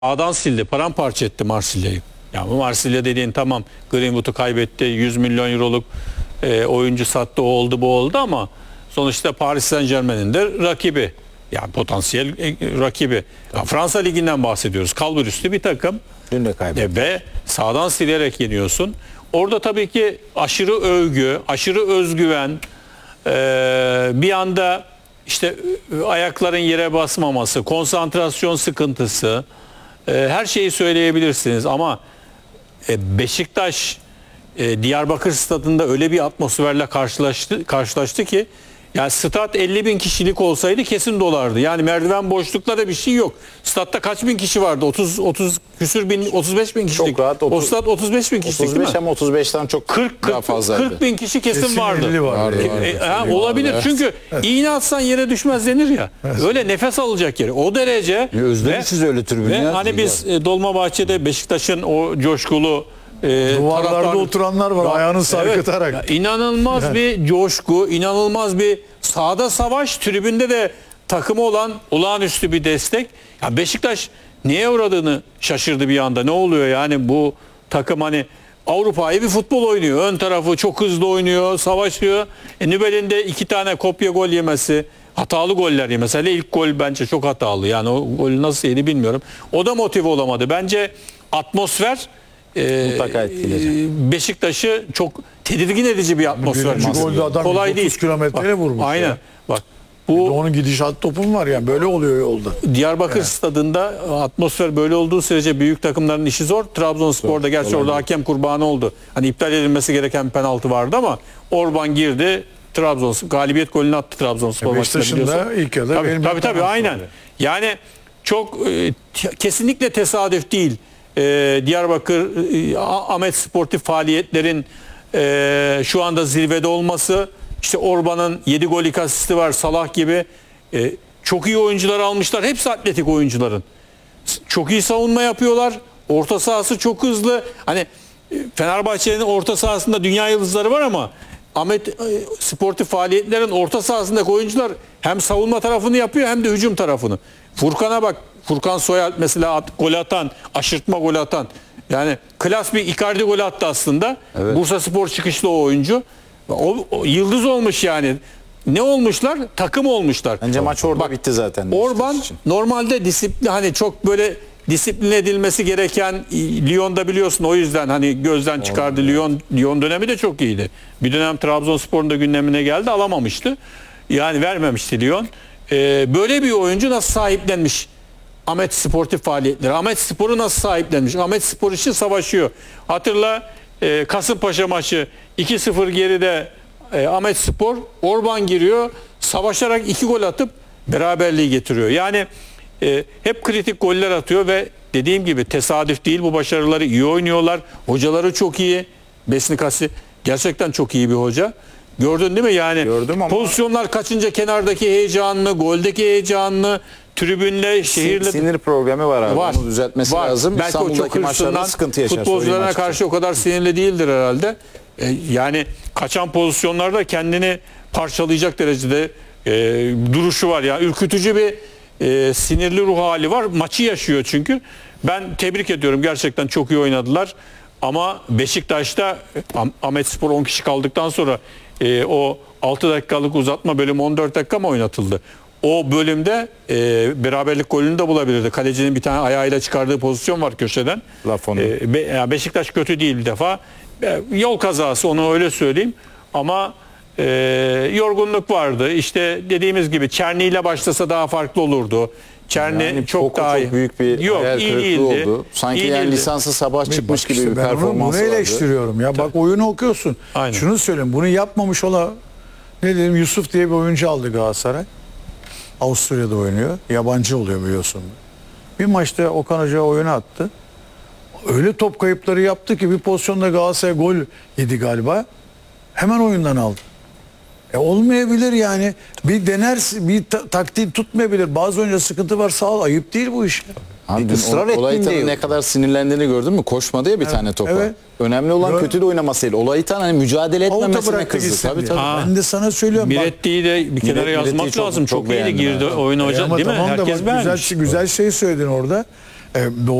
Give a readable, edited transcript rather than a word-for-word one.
A'dan sildi, paramparça etti Marsilya'yı. Ya bu Marsilya dediğin tamam, Greenwood'u kaybetti, 100 milyon euroluk oyuncu sattı, o oldu bu oldu ama sonuçta Paris Saint-Germain'in de rakibi. Yani potansiyel rakibi. Ya Fransa Ligi'nden bahsediyoruz. Kalburüstü bir takım. Dün de kaybetti. Ve sağdan silerek yeniyorsun. Orada tabii ki aşırı övgü, aşırı özgüven, bir anda işte ayakların yere basmaması, konsantrasyon sıkıntısı, her şeyi söyleyebilirsiniz ama Beşiktaş Diyarbakır stadında öyle bir atmosferle karşılaştı ki yani stat 50 bin kişilik olsaydı kesin dolardı. Yani merdiven boşlukları bir şey yok. Statta kaç bin kişi vardı? 30 küsür bin, 35 bin kişilik. Çok rahat. O stat 35 bin kişilik 35 değil mi? ama 35'ten çok 40 daha fazlaydı. 40 bin kişi kesin vardı. 50 vardı. Olabilir çünkü iğne atsan yere düşmez denir ya. Öyle nefes alacak yeri. O derece. Özlemi siz öyle tribün Ve ya. hani biz Dolmabahçe'de Beşiktaş'ın o coşkulu Duvarlarda oturanlar var ayağını sarkıtarak. Evet, inanılmaz bir coşku, inanılmaz bir sahada savaş, tribünde de takımı olan olağanüstü bir destek. Ya Beşiktaş niye uğradığını şaşırdı bir anda. Ne oluyor yani bu takım hani Avrupa'yı bir futbol oynuyor. Ön tarafı çok hızlı oynuyor, savaşıyor. Nübel'in de 2 tane kopya gol yemesi, hatalı goller yemesi. Hele ilk gol bence çok hatalı. Yani o golü nasıl yedi bilmiyorum. O da motive olamadı. Bence atmosfer mutlaka etkileyecek. Beşiktaş'ı çok tedirgin edici bir atmosfer. Birinci golde adam Kolay 30 değil. kilometreye vurmuş. Aynen. Ya. Bak Bir de bu onun gidişat topun var ya böyle oluyor yolda. Diyarbakır stadında atmosfer böyle olduğu sürece büyük takımların işi zor. Trabzonspor'da gerçi orada hakem kurbanı oldu. Hani iptal edilmesi gereken bir penaltı vardı ama Orban girdi. Trabzonspor galibiyet golünü attı Trabzonspor maçında Beşiktaş'ın da ilk yarıda tabii aynen. Yani çok kesinlikle tesadüf değil. Diyarbakır Ahmet Sportif faaliyetlerin şu anda zirvede olması, işte Orban'ın 7 gol 2 asisti var, Salah gibi çok iyi oyuncular almışlar. Hepsi atletik oyuncuların. Çok iyi savunma yapıyorlar. Orta sahası çok hızlı. Hani Fenerbahçe'nin orta sahasında dünya yıldızları var ama Ahmet Sportif faaliyetlerin orta sahasındaki oyuncular hem savunma tarafını yapıyor hem de hücum tarafını. Furkan'a bak. Furkan Soyalp mesela gol atan, aşırtma gol atan. Yani klas bir Icardi gol attı aslında. Evet. Bursaspor çıkışlı o oyuncu. O yıldız olmuş yani. Ne olmuşlar? Takım olmuşlar. Bence maç orada bitti zaten. Orban normalde disiplin, hani çok böyle disiplin edilmesi gereken, Lyon'da biliyorsun o yüzden hani gözden çıkardı. Lyon dönemi de çok iyiydi. Bir dönem Trabzonspor'un da gündemine geldi, alamamıştı. Yani vermemişti Lyon. Böyle bir oyuncu nasıl sahiplenmiş Ahmet Sportif faaliyetleri? Ahmet Spor'u nasıl sahiplenmiş? Ahmet Spor için savaşıyor. Hatırla Kasımpaşa maçı 2-0 geride Ahmet Spor, Orban giriyor. Savaşarak 2 gol atıp beraberliği getiriyor. Yani hep kritik goller atıyor ve dediğim gibi tesadüf değil bu başarıları. İyi oynuyorlar. Hocaları çok iyi. Besnikasi gerçekten çok iyi bir hoca. Gördün değil mi? Yani gördüm ama pozisyonlar kaçınca kenardaki heyecanlı, goldeki heyecanlı, tribünle, şehirle... Sinir problemi var abi. Onu düzeltmesi lazım. Belki İstanbul'daki maçlarda sıkıntı yaşar. Futbolcularına karşı o kadar sinirli değildir herhalde. Yani kaçan pozisyonlarda kendini parçalayacak derecede duruşu var. Yani ürkütücü bir sinirli ruh hali var. Maçı yaşıyor çünkü. Ben tebrik ediyorum. Gerçekten çok iyi oynadılar. Ama Beşiktaş'ta Ahmet Spor 10 kişi kaldıktan sonra o 6 dakikalık uzatma bölümü 14 dakika mı oynatıldı? O bölümde beraberlik golünü de bulabilirdi. Kalecinin bir tane ayağıyla çıkardığı pozisyon var köşeden. Beşiktaş kötü değil bir defa. Yol kazası, onu öyle söyleyeyim. Ama yorgunluk vardı. İşte dediğimiz gibi Çerni ile başlasa daha farklı olurdu. Çerni yani çok daha iyi. Çok büyük bir hayal kırıklığı oldu. Sanki yani lisansı sabah çıkmış gibi bir performans vardı. Bunu eleştiriyorum ya. Bak oyunu okuyorsun. Aynen. Şunu söyleyeyim. Bunu yapmamış ne dedim, Yusuf diye bir oyuncu aldı Galatasaray. Avusturya'da oynuyor. Yabancı oluyor biliyorsun. Bir maçta Okan Hoca oyunu attı. Öyle top kayıpları yaptı ki bir pozisyonda Galatasaray gol yedi galiba. Hemen oyundan aldı. Olmayabilir yani. Bir denersin, bir taktiği tutmayabilir. Bazı oyuncuda sıkıntı var, sağ ol. Ayıp değil bu iş. Abi ısrar Olaytan'ın ne kadar sinirlendiğini gördün mü? Koşmadı ya bir tane topa. Evet. Önemli olan kötü de oynamasıydı. Olaytan hani mücadele etmemesine kızdı. Tabii. Ben de sana söylüyorum. Miretti'yi de bir kenara yazmak lazım. Çok iyiydi, girdi oyuna hoca değil mi? Herkes beğenmiş. Güzel şey söyledin orada. Doğu